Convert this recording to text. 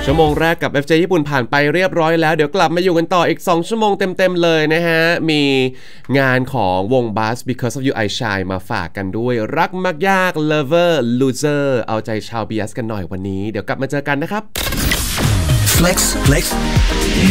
ชั่วโมงแรกกับ FJ ญี่ปุ่นผ่านไปเรียบร้อยแล้วเดี๋ยวกลับมาอยู่กันต่ออีก2ชั่วโมงเต็มๆเลยนะฮะมีงานของวง Buzz Because of You I Shine มาฝากกันด้วยรักมักยาก Lover Loser เอาใจชาว BS กันหน่อยวันนี้เดี๋ยวกลับมาเจอกันนะครับ Flex